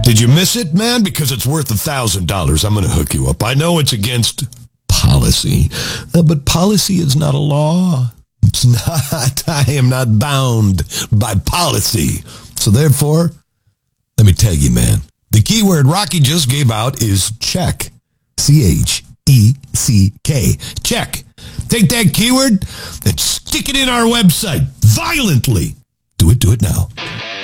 Did you miss it, man? Because it's worth $1,000. I'm going to hook you up. I know it's against policy, but policy is not a law. It's not. I am not bound by policy. So therefore, let me tell you, man, the keyword Rocky just gave out is check. CHECK. Check. Take that keyword and stick it in our website violently. Do it now.